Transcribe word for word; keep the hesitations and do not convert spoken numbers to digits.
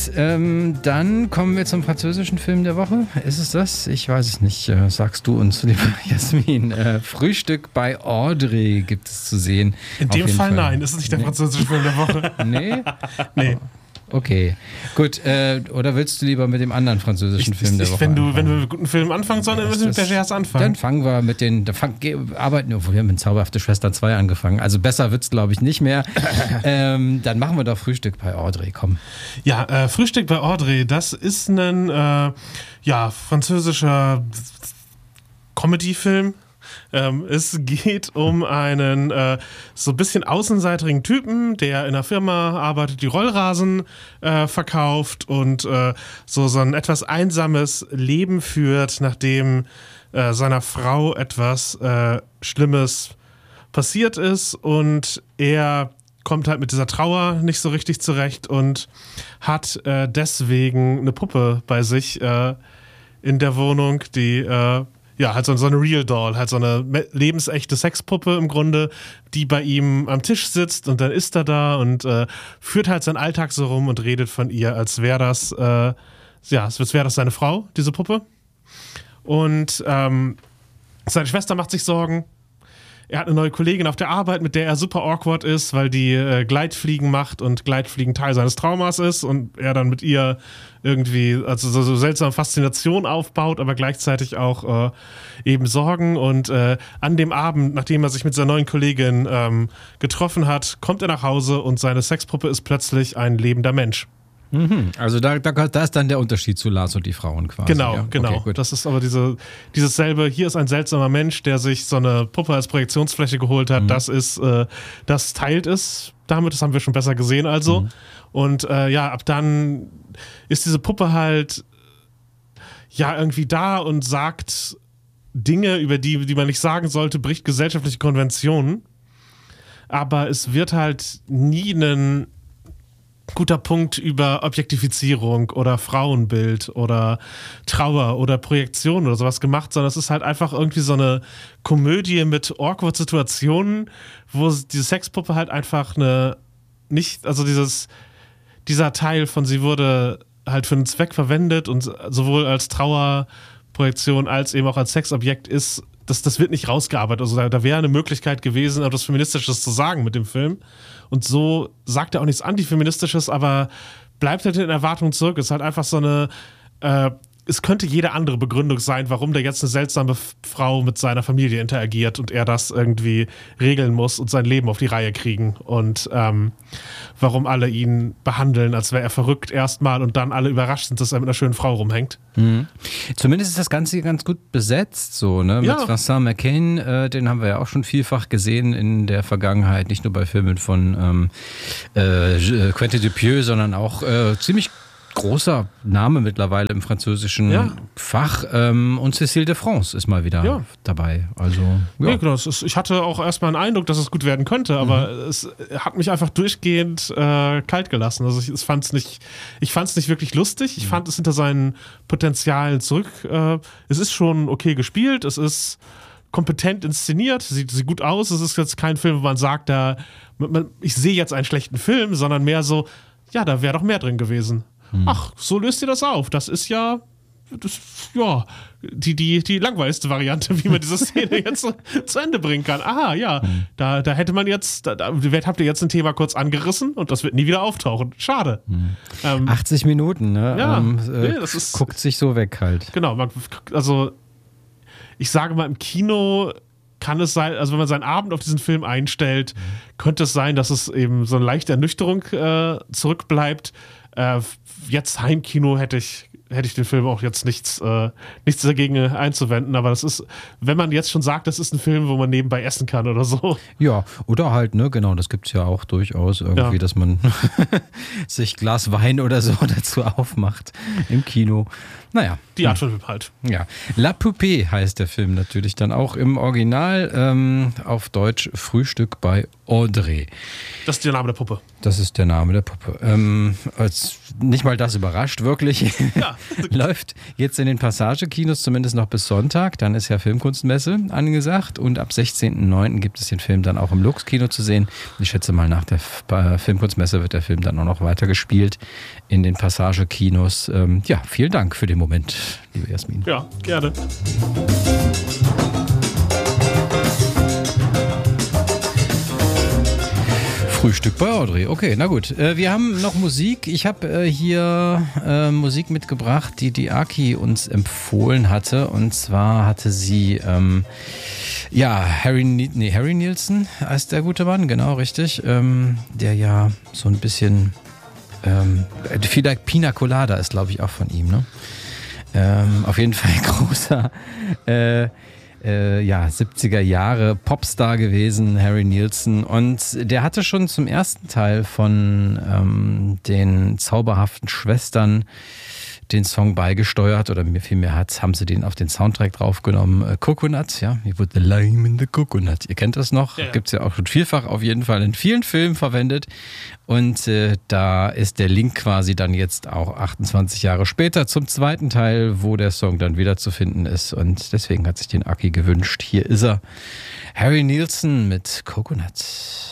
Gut, ähm, dann kommen wir zum französischen Film der Woche. Ist es das? Ich weiß es nicht. Äh, sagst du uns, liebe Jasmin. Äh, Frühstück bei Audrey gibt es zu sehen. In dem Fall, Fall nein, ist es nicht der nee. französische Film der Woche. Nee? Nee. Okay, gut. Äh, oder willst du lieber mit dem anderen französischen ich, Film der ich, Woche wenn du, anfangen? Wenn du mit guten Filmen anfangen sollen, dann müssen wir mit Bergers anfangen. Dann fangen wir mit den, da fang, arbeiten, obwohl wir haben mit Zauberhafte Schwester zwei angefangen. Also besser wird's, glaube ich, nicht mehr. ähm, dann machen wir doch Frühstück bei Audrey, komm. Ja, äh, Frühstück bei Audrey, das ist ein äh, ja, französischer Comedy-Film. Ähm, es geht um einen äh, so ein bisschen außenseitigen Typen, der in einer Firma arbeitet, die Rollrasen äh, verkauft und äh, so, so ein etwas einsames Leben führt, nachdem äh, seiner Frau etwas äh, Schlimmes passiert ist und er kommt halt mit dieser Trauer nicht so richtig zurecht und hat äh, deswegen eine Puppe bei sich äh, in der Wohnung, die äh, ja, halt so, so eine Real Doll, halt so eine lebensechte Sexpuppe im Grunde, die bei ihm am Tisch sitzt und dann ist er da und äh, führt halt seinen Alltag so rum und redet von ihr, als wäre das, äh, ja, als wäre das seine Frau, diese Puppe. Und ähm, seine Schwester macht sich Sorgen. Er hat eine neue Kollegin auf der Arbeit, mit der er super awkward ist, weil die äh, Gleitfliegen macht und Gleitfliegen Teil seines Traumas ist und er dann mit ihr irgendwie also so, so seltsame Faszination aufbaut, aber gleichzeitig auch äh, eben Sorgen. Und äh, an dem Abend, nachdem er sich mit seiner neuen Kollegin ähm, getroffen hat, kommt er nach Hause und seine Sexpuppe ist plötzlich ein lebender Mensch. Mhm. Also da, da, da ist dann der Unterschied zu Lars und die Frauen quasi. Genau, ja? genau. Okay, das ist aber diese, dieses selbe, hier ist ein seltsamer Mensch, der sich so eine Puppe als Projektionsfläche geholt hat, mhm. das ist, äh, das teilt es damit, das haben wir schon besser gesehen also. Mhm. Und äh, ja, ab dann ist diese Puppe halt ja irgendwie da und sagt Dinge, über die, die man nicht sagen sollte, bricht gesellschaftliche Konventionen. Aber es wird halt nie ein guter Punkt über Objektifizierung oder Frauenbild oder Trauer oder Projektion oder sowas gemacht, sondern es ist halt einfach irgendwie so eine Komödie mit awkward Situationen, wo diese Sexpuppe halt einfach eine nicht, also dieses dieser Teil von sie wurde halt für einen Zweck verwendet und sowohl als Trauerprojektion als eben auch als Sexobjekt ist, das, das wird nicht rausgearbeitet. Also da, da wäre eine Möglichkeit gewesen, etwas Feministisches zu sagen mit dem Film. Und so sagt er auch nichts Antifeministisches, aber bleibt halt in den Erwartungen zurück. Es ist halt einfach so eine, äh, es könnte jede andere Begründung sein, warum da jetzt eine seltsame Frau mit seiner Familie interagiert und er das irgendwie regeln muss und sein Leben auf die Reihe kriegen. Und ähm, warum alle ihn behandeln, als wäre er verrückt erstmal und dann alle überrascht sind, dass er mit einer schönen Frau rumhängt. Mhm. Zumindest ist das Ganze ganz gut besetzt, so, ne? Ja. Mit Vincent McCain, äh, den haben wir ja auch schon vielfach gesehen in der Vergangenheit, nicht nur bei Filmen von ähm, äh, Quentin Dupieux, sondern auch äh, ziemlich großer Name mittlerweile im französischen ja. Fach. Ähm, und Cécile de France ist mal wieder ja. dabei. Also, ja. Ja, genau. Es ist, ich hatte auch erstmal einen Eindruck, dass es gut werden könnte, aber mhm. es hat mich einfach durchgehend äh, kalt gelassen. Also ich, ich fand es nicht, ich fand's nicht wirklich lustig. Ich mhm. fand es hinter seinen Potenzialen zurück. Äh, es ist schon okay gespielt. Es ist kompetent inszeniert. Sieht, sieht gut aus. Es ist jetzt kein Film, wo man sagt, da, man, ich sehe jetzt einen schlechten Film, sondern mehr so, ja, da wäre doch mehr drin gewesen. Ach, so löst ihr das auf. Das ist ja, das, ja, die, die, die langweiligste Variante, wie man diese Szene jetzt zu, zu Ende bringen kann. Aha, ja, mhm. da, da hätte man jetzt, da, da habt ihr jetzt ein Thema kurz angerissen und das wird nie wieder auftauchen. Schade. Mhm. Ähm, achtzig Minuten, ne? Ja, ähm, äh, nee, das ist, guckt sich so weg halt. Genau, man, also ich sage mal, im Kino kann es sein, also wenn man seinen Abend auf diesen Film einstellt, mhm. könnte es sein, dass es eben so eine leichte Ernüchterung äh, zurückbleibt. Äh, jetzt Heimkino hätte ich, hätte ich den Film auch jetzt nichts, äh, nichts dagegen einzuwenden, aber das ist, wenn man jetzt schon sagt, das ist ein Film, wo man nebenbei essen kann oder so. Ja, oder halt, ne, genau, das gibt es ja auch durchaus irgendwie, ja. dass man sich Glas Wein oder so dazu aufmacht im Kino. Naja. Die Art von Film halt. Ja. La Poupée heißt der Film natürlich dann auch im Original, ähm, auf Deutsch Frühstück bei Audrey. Das ist der Name der Puppe. Das ist der Name der Puppe. Ähm, als nicht mal das überrascht, wirklich. Ja. Läuft jetzt in den Passage-Kinos zumindest noch bis Sonntag. Dann ist ja Filmkunstmesse angesagt. Und ab sechzehnten neunten gibt es den Film dann auch im Lux-Kino zu sehen. Ich schätze mal, nach der Filmkunstmesse wird der Film dann auch noch weiter gespielt in den Passage-Kinos. Ähm, ja, vielen Dank für den Moment, liebe Jasmin. Ja, gerne. Frühstück bei Audrey. Okay, na gut. Äh, wir haben noch Musik. Ich habe äh, hier äh, Musik mitgebracht, die die Aki uns empfohlen hatte. Und zwar hatte sie ähm, ja Harry, nee, Harry Nilsson heißt der gute Mann, genau, richtig. Ähm, der ja so ein bisschen ähm, vielleicht Pina Colada ist, glaube ich, auch von ihm. Ne? Ähm, auf jeden Fall großer äh, Äh, ja, siebziger Jahre Popstar gewesen, Harry Nilsson. Und der hatte schon zum ersten Teil von ähm, den zauberhaften Schwestern den Song beigesteuert, oder vielmehr hat, haben sie den auf den Soundtrack draufgenommen. Äh, Coconut, ja, hier wurde The Lime in the Coconut. Ihr kennt das noch, ja. Gibt es ja auch schon vielfach auf jeden Fall in vielen Filmen verwendet. Und äh, da ist der Link quasi dann jetzt auch achtundzwanzig Jahre später zum zweiten Teil, wo der Song dann wieder zu finden ist. Und deswegen hat sich den Aki gewünscht. Hier ist er. Harry Nilsson mit Coconut.